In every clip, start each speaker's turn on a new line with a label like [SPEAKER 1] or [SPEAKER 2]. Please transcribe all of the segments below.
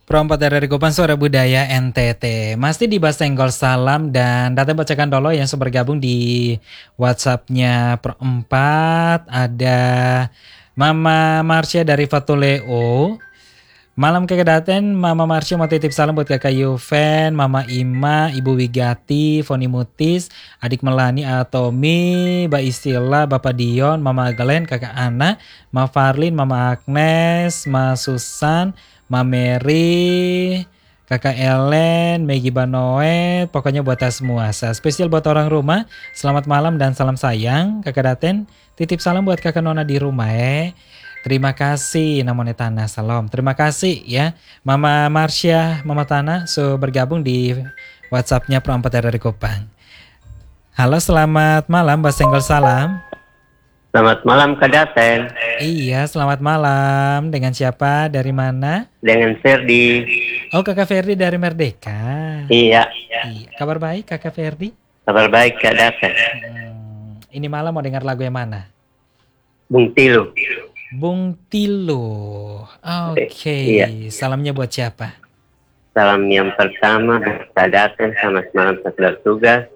[SPEAKER 1] Perompat dari Kupang Suara Budaya NTT. Masih di Basenggol Salam dan data bacakan dulu yang sudah bergabung di WhatsApp-nya Perempat. Ada Mama Marsha dari Fatuleo. Malam kekedaten Mama Marsha mau titip salam buat kakak Yuven, Mama Ima, Ibu Wigati, Foni Mutis, adik Melani Atomi, Mbak Istila, Bapak Dion, Mama Galen, kakak Ana, Ma Farlin, Mama Agnes, Ma Susan, Ma Mary, kakak Ellen, Maggie Banoe, pokoknya buat kita semua. Spesial buat orang rumah, selamat malam dan salam sayang. Kakak Daten, titip salam buat kakak Nona di rumah Terima kasih namanya Tanah Salam. Terima kasih ya Mama Marsha, Mama Tanah bergabung di WhatsApp-nya Perempat dari Kupang. Halo, selamat malam Basenggol Salam.
[SPEAKER 2] Selamat malam Kak Daten.
[SPEAKER 1] Iya, selamat malam. Dengan siapa? Dari mana?
[SPEAKER 2] Dengan Ferdi.
[SPEAKER 1] Oh, Kakak Ferdi dari Merdeka.
[SPEAKER 2] Iya.
[SPEAKER 1] Kabar baik Kakak Ferdi?
[SPEAKER 2] Kabar baik Kak Daten.
[SPEAKER 1] Ini malam mau dengar lagu yang mana?
[SPEAKER 2] Bung Tilu.
[SPEAKER 1] Bung Tilo. Oke.
[SPEAKER 2] Iya.
[SPEAKER 1] Salamnya buat siapa?
[SPEAKER 2] Salam yang pertama buat Kak Daten sama semalam setelah tugas.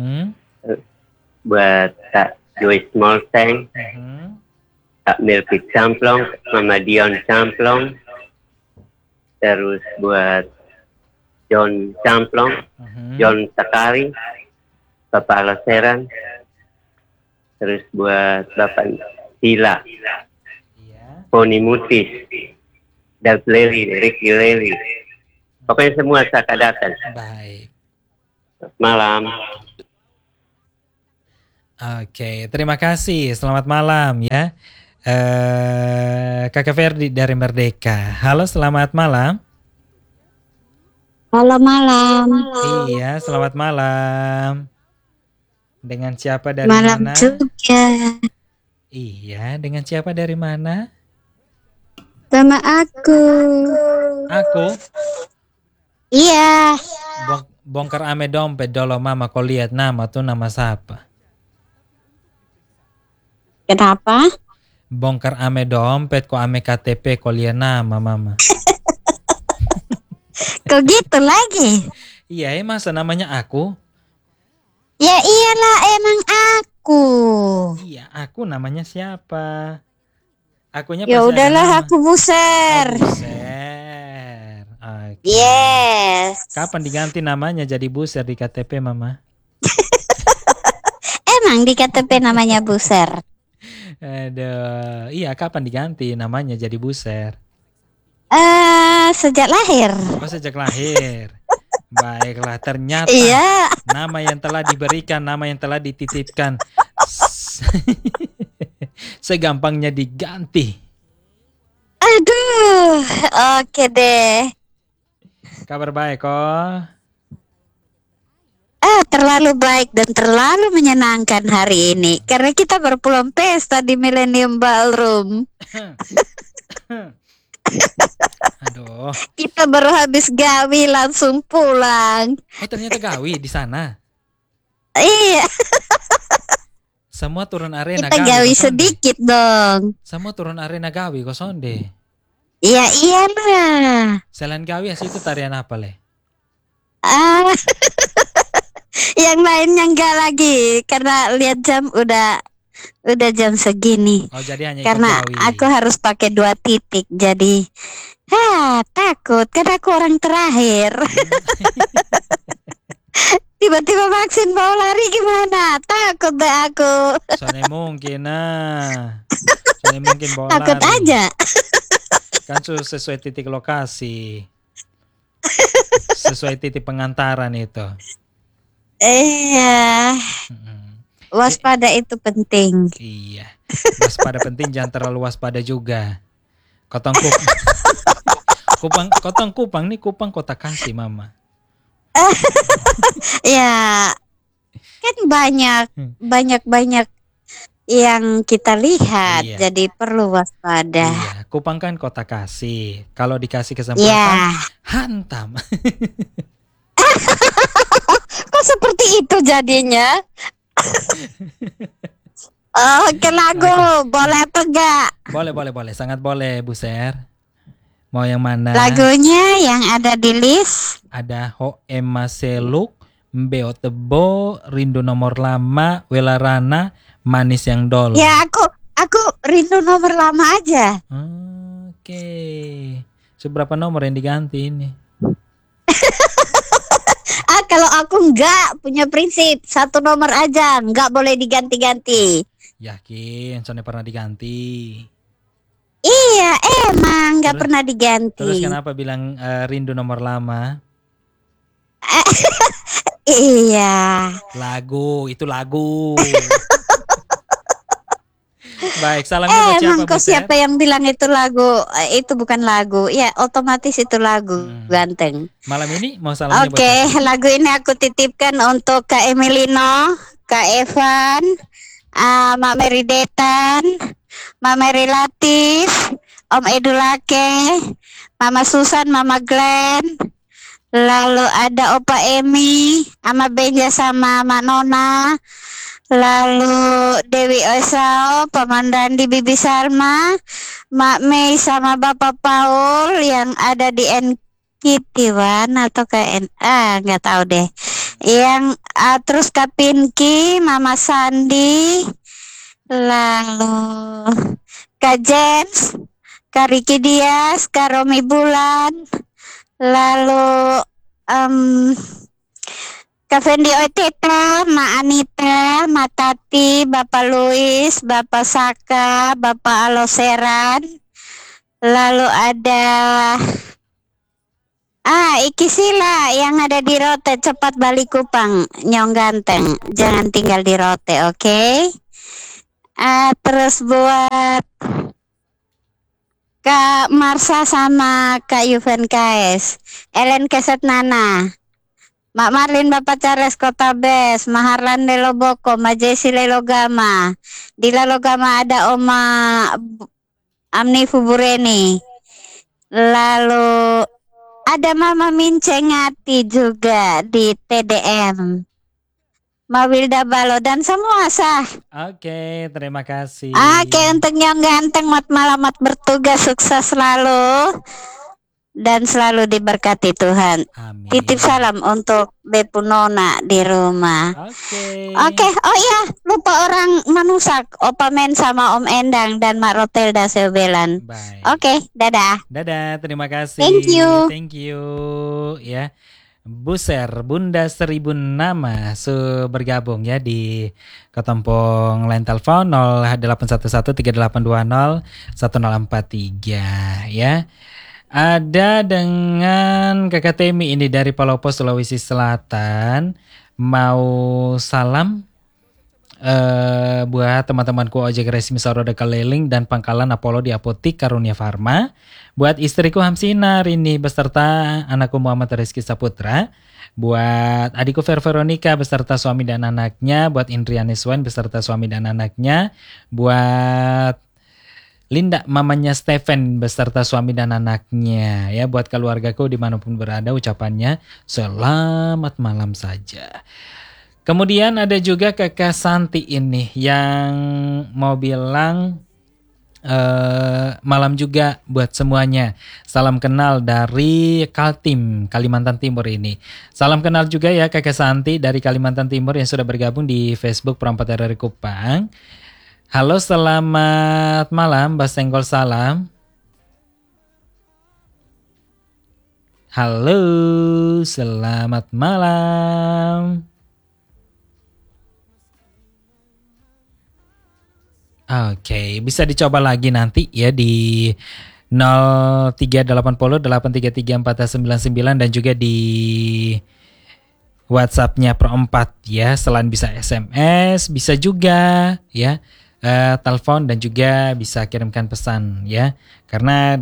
[SPEAKER 2] Buat Kak Joyce Molteng, Kak Milky Camplong, Mama Dion Camplong. Terus buat John Camplong, John Takari, Bapak Alaseran. Terus buat Bapak Tila. Poni Mutis, Dag Lely, Ricky Lely, pokoknya semua Kak Daten.
[SPEAKER 1] Baik.
[SPEAKER 2] Malam.
[SPEAKER 1] Oke, terima kasih. Selamat malam ya. Kakak Ferdi dari Merdeka. Halo, selamat malam.
[SPEAKER 3] Halo malam.
[SPEAKER 1] Iya, selamat malam. Dengan siapa dari
[SPEAKER 3] malam
[SPEAKER 1] mana?
[SPEAKER 3] Juga.
[SPEAKER 1] Iya, dengan siapa dari mana?
[SPEAKER 3] Sama aku.
[SPEAKER 1] Aku?
[SPEAKER 3] Iya.
[SPEAKER 1] Bongkar ame dompet dolo mama, kau lihat nama tuh nama siapa?
[SPEAKER 3] Kenapa?
[SPEAKER 1] Bongkar ame dompet, kok ame KTP, kau lihat nama mama.
[SPEAKER 3] Kok gitu lagi?
[SPEAKER 1] Iya, masa namanya aku?
[SPEAKER 3] Ya iyalah emang aku.
[SPEAKER 1] Iya, aku namanya siapa? Akunya
[SPEAKER 3] ya
[SPEAKER 1] pasti
[SPEAKER 3] udahlah
[SPEAKER 1] ada nama.
[SPEAKER 3] aku Buser.
[SPEAKER 1] Oh, Buser. Okay.
[SPEAKER 3] Yes.
[SPEAKER 1] Kapan diganti namanya jadi Buser di KTP mama?
[SPEAKER 3] Emang di KTP namanya Buser?
[SPEAKER 1] Aduh, iya kapan diganti namanya jadi Buser?
[SPEAKER 3] Sejak lahir.
[SPEAKER 1] Oh, sejak lahir. Baiklah, ternyata
[SPEAKER 3] iya.
[SPEAKER 1] Nama yang telah diberikan, nama yang telah dititipkan segampangnya diganti.
[SPEAKER 3] Aduh, oke deh.
[SPEAKER 1] Kabar baik kok?
[SPEAKER 3] Terlalu baik dan terlalu menyenangkan hari ini karena kita berpulang pesta di Millennium Ballroom.
[SPEAKER 1] Aduh.
[SPEAKER 3] Kita baru habis gawi langsung pulang.
[SPEAKER 1] Oh, ternyata gawi di sana.
[SPEAKER 3] Iya.
[SPEAKER 1] Semua turun arena
[SPEAKER 3] kita gawi
[SPEAKER 1] kosonde.
[SPEAKER 3] Sedikit dong.
[SPEAKER 1] Semua turun arena gawi kosonde.
[SPEAKER 3] Iya iyalah.
[SPEAKER 1] Selain gawi itu tarian apa le?
[SPEAKER 3] Yang lainnya enggak lagi karena lihat jam udah jam segini.
[SPEAKER 1] Oh, jadi hanya
[SPEAKER 3] karena
[SPEAKER 1] gawi.
[SPEAKER 3] Aku harus pakai 2 titik jadi takut karena aku orang terakhir. Tiba-tiba vaksin mau lari gimana? Takut deh aku.
[SPEAKER 1] Soalnya mungkin bawa
[SPEAKER 3] takut
[SPEAKER 1] lari.
[SPEAKER 3] Aja.
[SPEAKER 1] Kan sesuai titik lokasi. Sesuai titik pengantaran itu.
[SPEAKER 3] Iya. Waspada itu penting.
[SPEAKER 1] Iya. Waspada penting, jangan terlalu waspada juga. Kotong Kupang nih, Kupang kota kasih mama.
[SPEAKER 3] Ya, kan banyak yang kita lihat, jadi perlu waspada.
[SPEAKER 1] Iya, Kupang kan kota kasih. Kalau dikasih kesempatan, hantam.
[SPEAKER 3] Kok seperti itu jadinya? Oke lagu, boleh apa enggak?
[SPEAKER 1] Boleh, sangat boleh Buser. Mau yang mana?
[SPEAKER 3] Lagunya yang ada di list.
[SPEAKER 1] Ada Ho Emma Seluk, Mbeo Tebo, Rindu Nomor Lama, Welarana, Manis Yang Dol.
[SPEAKER 3] Ya aku rindu nomor lama aja.
[SPEAKER 1] Oke. Seberapa nomor yang diganti ini?
[SPEAKER 3] Kalau aku enggak punya prinsip 1 nomor aja, enggak boleh diganti-ganti.
[SPEAKER 1] Yakin, soalnya pernah diganti.
[SPEAKER 3] Iya, emang enggak
[SPEAKER 1] Terus-
[SPEAKER 3] pernah diganti.
[SPEAKER 1] Terus kenapa bilang rindu nomor lama?
[SPEAKER 3] Iya.
[SPEAKER 1] Lagu, itu lagu. Baik, salamnya buat siapa,
[SPEAKER 3] Emang kok
[SPEAKER 1] Buset?
[SPEAKER 3] siapa yang bilang itu lagu? Itu bukan lagu. Ya, otomatis itu lagu, ganteng.
[SPEAKER 1] Malam ini mau salamnya buat
[SPEAKER 3] Oke,
[SPEAKER 1] siapa?
[SPEAKER 3] lagu ini aku titipkan untuk Kak Emilino, Kak Evan, Mak Mary Detan, Mak Mary Latif, Om Edulake, Mama Susan, Mama Glenn, lalu ada Opa Emi, sama Benja sama Mak Nona, lalu Dewi Osao, Paman Dandi, Bibi Salma, Mak Mei sama Bapak Paul yang ada di NKT1 atau KNA, nggak tahu deh. Yang terus Kak Pinky, Mama Sandi, lalu Kak James, Kak Ricky Dias, Kak Romi Bulan, lalu Kak Fendi Oteta, Mak Anita, Mak Tati, Bapak Luis, Bapak Saka, Bapak Aloseran, lalu ada Iki Sila yang ada di Rote, cepat balik Kupang, Nyong Ganteng, jangan tinggal di Rote, oke? Terus buat Kak Marsa sama Kak Yuven KS, Ellen Keset Nana, Mak Marlin Bapak Charles Kota Bes, Maharlan Lelo Boko, Majesi Lelo Gama, di Lelo Gama ada Oma Amni Fubureni, lalu ada Mama Mincengati juga di TDM, Mawilda Balo dan semua sah.
[SPEAKER 1] Oke, terima kasih.
[SPEAKER 3] Oke, untuk yang ganteng, mat malamat bertugas, sukses selalu dan selalu diberkati Tuhan.
[SPEAKER 1] Amin.
[SPEAKER 3] Titip salam untuk Bepu Nona di rumah. Oke, oh iya, lupa orang Manusak, Opa Men sama Om Endang dan Mak Rotelda Sebelan.
[SPEAKER 1] Baik.
[SPEAKER 3] Oke, dadah.
[SPEAKER 1] Dadah, terima kasih.
[SPEAKER 3] Thank you.
[SPEAKER 1] Thank you. Ya. Buser, Bunda Seribu Nama bergabung ya di Ketempong line telepon 081138201043 ya. Ada dengan Kakak Temi ini dari Palopo, Sulawesi Selatan. Mau salam buat teman-temanku ojek resmi Saroda Keliling dan pangkalan Apollo di Apotik Karunia Farma. Buat istriku Hamsina Rini beserta anakku Muhammad Rizky Saputra. Buat adikku Veronica beserta suami dan anaknya. Buat Indriani Swan beserta suami dan anaknya. Buat Linda mamanya Stephen beserta suami dan anaknya ya. Buat keluargaku dimanapun berada, ucapannya selamat malam saja. Kemudian ada juga Kakak Santi ini yang mau bilang malam juga buat semuanya. Salam kenal dari Kaltim, Kalimantan Timur ini. Salam kenal juga ya Kakak Santi dari Kalimantan Timur yang sudah bergabung di Facebook Perempat dari Kupang. Halo, selamat malam, Mbak Senggol salam. Halo, selamat malam. Oke, bisa dicoba lagi nanti ya di 0380833499 dan juga di WhatsApp-nya Pro4 ya. Selain bisa SMS, bisa juga ya telepon dan juga bisa kirimkan pesan ya. Karena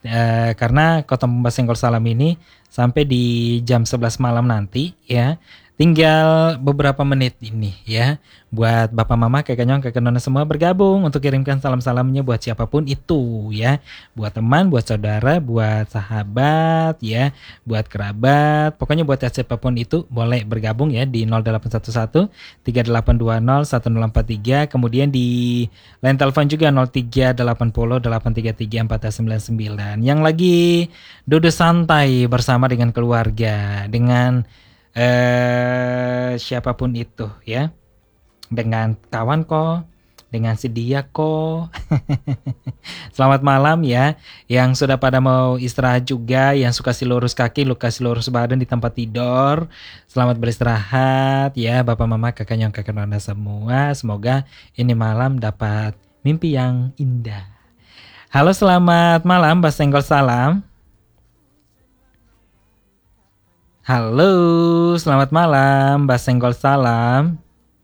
[SPEAKER 1] karena Kota Mbak Senggol Salam ini sampai di jam 11 malam nanti ya. Tinggal beberapa menit ini ya, buat Bapak Mama, Kakak Nyong, Kakak Nona semua bergabung untuk kirimkan salam-salamnya buat siapapun itu ya. Buat teman, buat saudara, buat sahabat ya, buat kerabat. Pokoknya buat siapapun itu boleh bergabung ya di 0811 3820 1043. Kemudian di line telepon juga 0380 833 499. Yang lagi duduk santai bersama dengan keluarga, dengan siapapun itu ya, dengan kawan kok, dengan si dia kok. Selamat malam ya, yang sudah pada mau istirahat juga, yang suka lurus kaki, lu kasih lurus badan di tempat tidur. Selamat beristirahat ya, Bapak Mama, Kakak Nyong, Kakak Nona semua. Semoga ini malam dapat mimpi yang indah. Halo, selamat malam, Mbak Senggol Salam. Halo, selamat malam, Mbak Senggol Salam.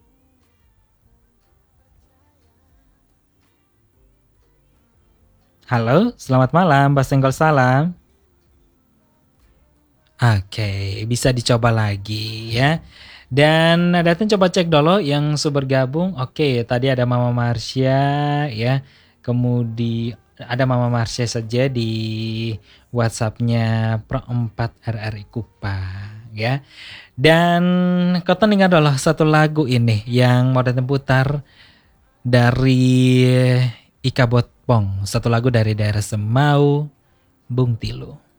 [SPEAKER 1] Halo, selamat malam, Mbak Senggol Salam. Oke, bisa dicoba lagi ya. Dan datang coba cek dulu yang sudah bergabung. Oke, tadi ada Mama Marsha ya. Kemudian ada Mama Marsha saja di WhatsApp-nya Pro 4 RRI Kupang ya. Dan kau dengar dulu satu lagu ini yang mau datang putar dari Ika Botpong, satu lagu dari daerah Semau, Bung Tilu.